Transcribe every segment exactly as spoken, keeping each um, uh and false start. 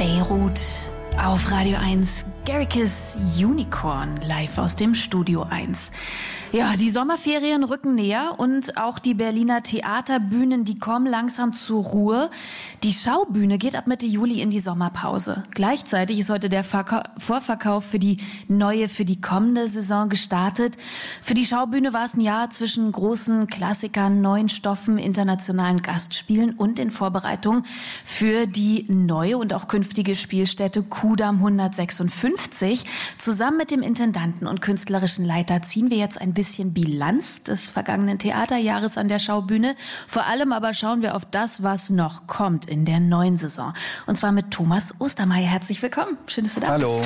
Beirut auf Radio eins. Gericke's Unicorn live aus dem Studio eins. Ja, die Sommerferien rücken näher und auch die Berliner Theaterbühnen, die kommen langsam zur Ruhe. Die Schaubühne geht ab Mitte Juli in die Sommerpause. Gleichzeitig ist heute der Verka- Vorverkauf für die neue, für die kommende Saison gestartet. Für die Schaubühne war es ein Jahr zwischen großen Klassikern, neuen Stoffen, internationalen Gastspielen und in Vorbereitung für die neue und auch künftige Spielstätte Kudamm hundertsechsundfünfzig. Zusammen mit dem Intendanten und künstlerischen Leiter ziehen wir jetzt ein bisschen Bilanz des vergangenen Theaterjahres an der Schaubühne. Vor allem aber schauen wir auf das, was noch kommt in der neuen Saison. Und zwar mit Thomas Ostermeier. Herzlich willkommen. Schön, dass du da bist. Hallo.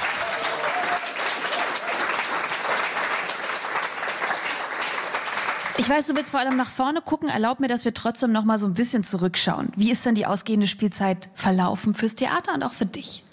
Ich weiß, du willst vor allem nach vorne gucken. Erlaub mir, dass wir trotzdem noch mal so ein bisschen zurückschauen. Wie ist denn die ausgehende Spielzeit verlaufen fürs Theater und auch für dich?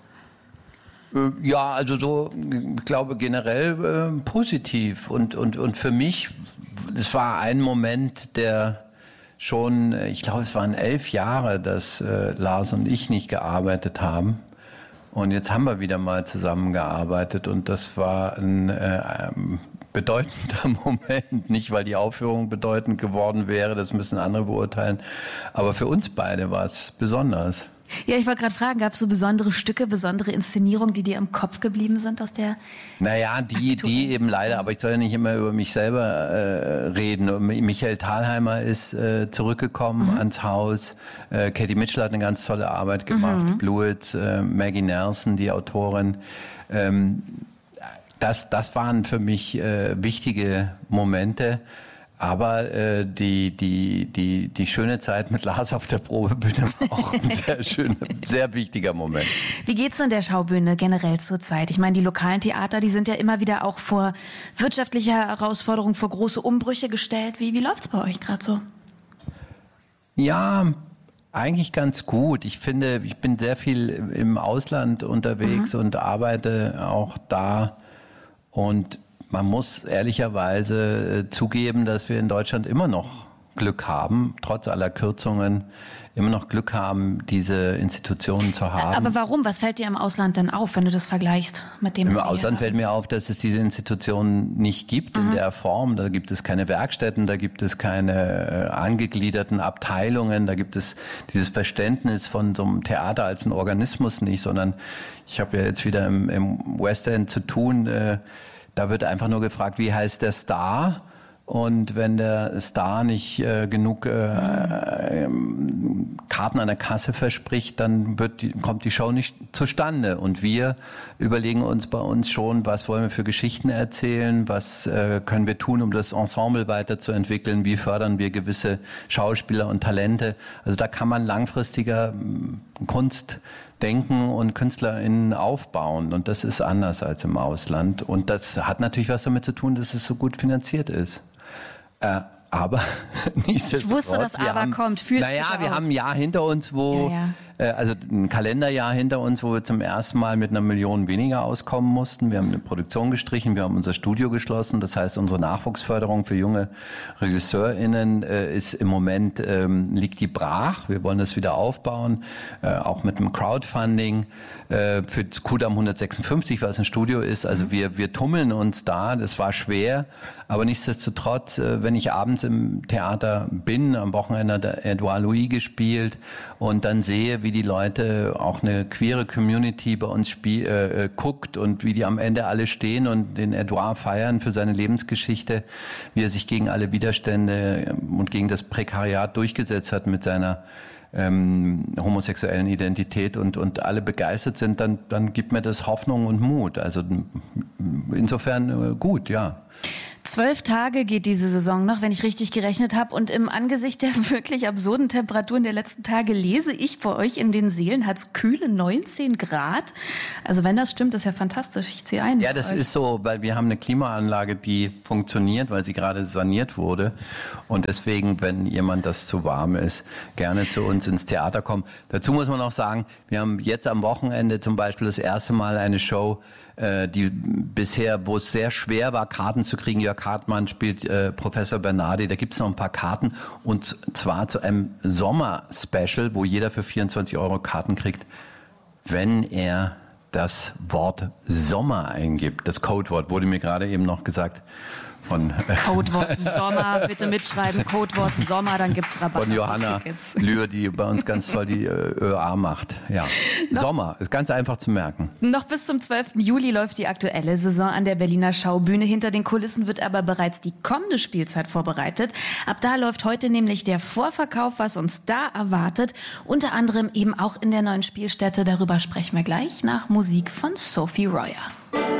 Ja, also so, ich glaube generell äh, positiv. Und, und, und für mich, es war ein Moment, der schon, ich glaube, es waren elf Jahre, dass äh, Lars und ich nicht gearbeitet haben. Und jetzt haben wir wieder mal zusammengearbeitet. Und das war ein äh, bedeutender Moment. Nicht, weil die Aufführung bedeutend geworden wäre, das müssen andere beurteilen. Aber für uns beide war es besonders. Ja, ich wollte gerade fragen, gab es so besondere Stücke, besondere Inszenierungen, die dir im Kopf geblieben sind aus der... Naja, die, die eben leider, aber ich soll ja nicht immer über mich selber äh, reden. Michael Thalheimer ist äh, zurückgekommen mhm. ans Haus. Äh, Katie Mitchell hat eine ganz tolle Arbeit gemacht. Mhm. Blewett, äh, Maggie Nelson, die Autorin. Ähm, das, das waren für mich äh, wichtige Momente. Aber äh, die, die, die, die schöne Zeit mit Lars auf der Probebühne war auch ein sehr schöner, sehr wichtiger Moment. Wie geht's denn der Schaubühne generell zurzeit? Ich meine, die lokalen Theater, die sind ja immer wieder auch vor wirtschaftlicher Herausforderungen, vor große Umbrüche gestellt. Wie, wie läuft's bei euch gerade so? Ja, eigentlich ganz gut. Ich finde, ich bin sehr viel im Ausland unterwegs mhm. und arbeite auch da. Und man muss ehrlicherweise zugeben, dass wir in Deutschland immer noch Glück haben, trotz aller Kürzungen, immer noch Glück haben, diese Institutionen zu haben. Aber warum? Was fällt dir im Ausland denn auf, wenn du das vergleichst mit dem? Im Ausland fällt mir auf, dass es diese Institutionen nicht gibt mhm. in der Form. Da gibt es keine Werkstätten, da gibt es keine äh, angegliederten Abteilungen, da gibt es dieses Verständnis von so einem Theater als ein Organismus nicht, sondern ich habe ja jetzt wieder im, im West End zu tun, äh, da wird einfach nur gefragt, wie heißt der Star? Und wenn der Star nicht äh, genug äh, äh, Karten an der Kasse verspricht, dann wird die, kommt die Show nicht zustande. Und wir überlegen uns bei uns schon, was wollen wir für Geschichten erzählen, was äh, können wir tun, um das Ensemble weiterzuentwickeln, wie fördern wir gewisse Schauspieler und Talente. Also da kann man langfristiger äh, Kunst denken und KünstlerInnen aufbauen. Und das ist anders als im Ausland. Und das hat natürlich was damit zu tun, dass es so gut finanziert ist. Äh, aber nichtsdestotrotz. Ich wusste, dass aber haben, kommt. Fühlt naja, wir aus. haben ein Jahr hinter uns, wo, ja, ja. Äh, also ein Kalenderjahr hinter uns, wo wir zum ersten Mal mit einer Million weniger auskommen mussten. Wir haben eine Produktion gestrichen, wir haben unser Studio geschlossen. Das heißt, unsere Nachwuchsförderung für junge RegisseurInnen äh, ist im Moment, ähm, liegt die brach. Wir wollen das wieder aufbauen, äh, auch mit einem Crowdfunding äh, für Kudamm hundertsechsundfünfzig, was ein Studio ist. Also wir, wir tummeln uns da. Das war schwer, aber nichtsdestotrotz, äh, wenn ich abends im Theater bin, am Wochenende hat der Edouard Louis gespielt und dann sehe, wie die Leute, auch eine queere Community bei uns spiel, äh, guckt und wie die am Ende alle stehen und den Edouard feiern für seine Lebensgeschichte, wie er sich gegen alle Widerstände und gegen das Prekariat durchgesetzt hat mit seiner ähm, homosexuellen Identität und, und alle begeistert sind, dann, dann gibt mir das Hoffnung und Mut. Also insofern äh, gut, ja. Zwölf Tage geht diese Saison noch, wenn ich richtig gerechnet habe. Und im Angesicht der wirklich absurden Temperaturen der letzten Tage lese ich bei euch in den Seelen, hat es kühle neunzehn Grad. Also wenn das stimmt, ist ja fantastisch. Ich ziehe ein. Ja, das ist so, weil wir haben eine Klimaanlage, die funktioniert, weil sie gerade saniert wurde. Und deswegen, wenn jemand das zu warm ist, gerne zu uns ins Theater kommen. Dazu muss man auch sagen, wir haben jetzt am Wochenende zum Beispiel das erste Mal eine Show, die bisher, wo es sehr schwer war, Karten zu kriegen. Jörg Hartmann spielt äh, Professor Bernardi, da gibt es noch ein paar Karten und zwar zu einem Sommer-Special, wo jeder für vierundzwanzig Euro Karten kriegt. wenn er das Wort Sommer eingibt. Das Codewort wurde mir gerade eben noch gesagt. Von Codewort Sommer, bitte mitschreiben, Codewort Sommer, dann gibt's Rabatt. Von Johanna Lühr, die bei uns ganz toll die ÖA macht. Ja. Sommer, ist ganz einfach zu merken. Noch bis zum zwölften Juli läuft die aktuelle Saison an der Berliner Schaubühne. Hinter den Kulissen wird aber bereits die kommende Spielzeit vorbereitet. Ab da läuft heute nämlich der Vorverkauf, was uns da erwartet. Unter anderem eben auch in der neuen Spielstätte. Darüber sprechen wir gleich nach Musik von Sophie Royer.